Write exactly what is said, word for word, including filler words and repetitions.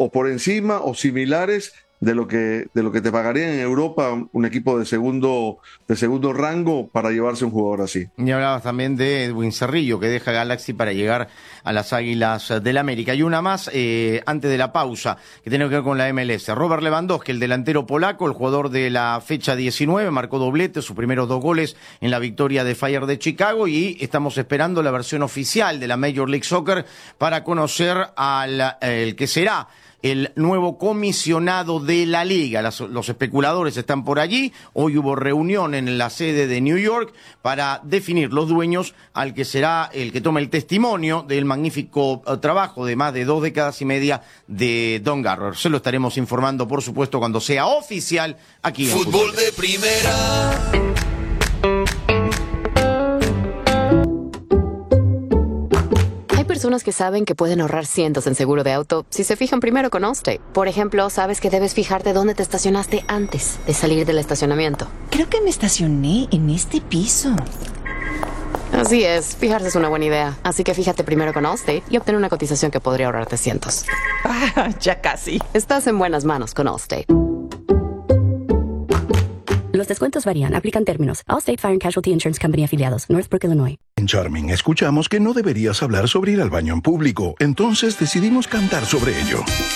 o por encima o similares de lo que de lo que te pagaría en Europa un equipo de segundo de segundo rango para llevarse un jugador así. Y hablabas también de Edwin Cerrillo, que deja Galaxy para llegar a las Águilas del América. Y una más eh, antes de la pausa, que tiene que ver con la M L S. Robert Lewandowski, el delantero polaco, el jugador de la fecha diecinueve, marcó doblete, sus primeros dos goles en la victoria de Fire de Chicago, y estamos esperando la versión oficial de la Major League Soccer para conocer al el que será el nuevo comisionado de la liga. Las, los especuladores están por allí. Hoy hubo reunión en la sede de New York para definir los dueños al que será el que tome el testimonio del magnífico uh, trabajo de más de dos décadas y media de Don Garber. Se lo estaremos informando, por supuesto, cuando sea oficial aquí en Fútbol, Fútbol de Primera. Personas que saben que pueden ahorrar cientos en seguro de auto si se fijan primero con Allstate. Por ejemplo, sabes que debes fijarte dónde te estacionaste antes de salir del estacionamiento. Creo que me estacioné en este piso. Así es, fijarse es una buena idea. Así que fíjate primero con Allstate y obtén una cotización que podría ahorrarte cientos. Ah, ya casi. Estás en buenas manos con Allstate. Los descuentos varían, aplican términos. Allstate Fire and Casualty Insurance Company afiliados, Northbrook, Illinois. En Charming escuchamos que no deberías hablar sobre ir al baño en público, entonces decidimos cantar sobre ello.